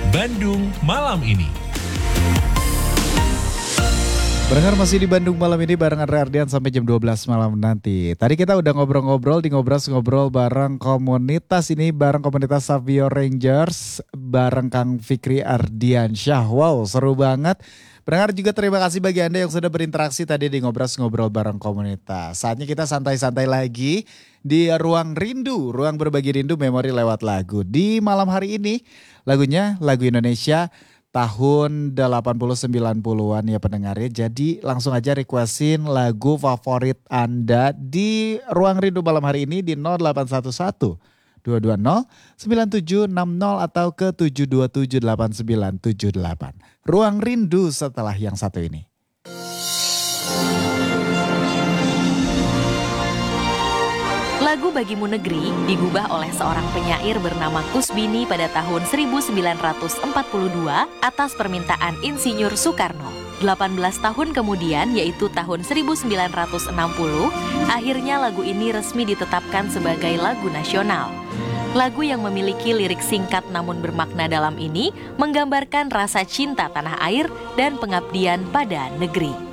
Bandung Malam Ini. Pendengar masih di Bandung Malam Ini bareng Andre Ardian sampai jam 12 malam nanti. Tadi kita udah ngobrol-ngobrol di ngobrol bareng komunitas ini, bareng komunitas Savio Rangers, bareng Kang Fikri Ardiansyah. Wow, seru banget. Pendengar juga terima kasih bagi Anda yang sudah berinteraksi tadi di ngobrol bareng komunitas. Saatnya kita santai-santai lagi di Ruang Rindu, ruang berbagi rindu memori lewat lagu. Di malam hari ini lagunya lagu Indonesia tahun 80-90-an ya pendengar ya. Jadi langsung aja requestin lagu favorit Anda di Ruang Rindu malam hari ini di 0811 220 9760 atau ke 7278978. Ruang Rindu setelah yang satu ini. Lagu Bagimu Negeri digubah oleh seorang penyair bernama Kusbini pada tahun 1942 atas permintaan Insinyur Soekarno. 18 tahun kemudian, yaitu tahun 1960, akhirnya lagu ini resmi ditetapkan sebagai lagu nasional. Lagu yang memiliki lirik singkat namun bermakna dalam ini menggambarkan rasa cinta tanah air dan pengabdian pada negeri.